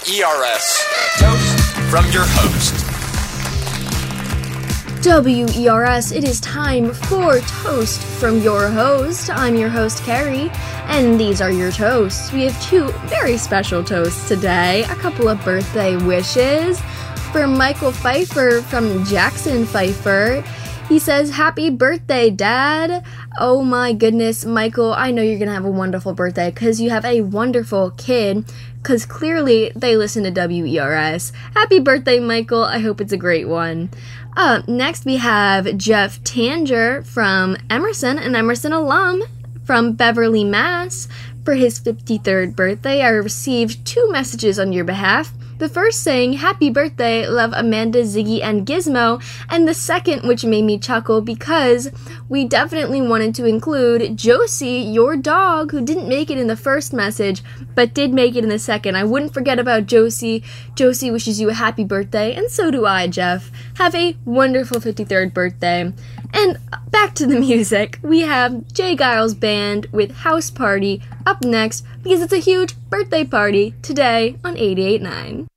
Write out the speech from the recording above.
WERS. Toast from your host. WERS, it is time for Toast from your host. I'm your host, Carrie, and these are your toasts. We have two very special toasts today. A couple of birthday wishes for Michael Pfeiffer from Jackson Pfeiffer. He says, "Happy birthday, Dad." Oh my goodness, Michael, I know you're going to have a wonderful birthday because you have a wonderful kid, because clearly they listen to WERS. Happy birthday, Michael. I hope it's a great one. Next we have Jeff Tanger from Emerson, an Emerson alum from Beverly, Mass. For his 53rd birthday, I received two messages on your behalf. The first saying, "Happy birthday, love Amanda, Ziggy, and Gizmo," and the second, which made me chuckle because we definitely wanted to include Josie, your dog, who didn't make it in the first message, but did make it in the second. I wouldn't forget about Josie. Josie wishes you a happy birthday, and so do I, Jeff. Have a wonderful 53rd birthday. And back to the music. We have Jay Giles Band with House Party up next because it's a huge birthday party today on 88.9.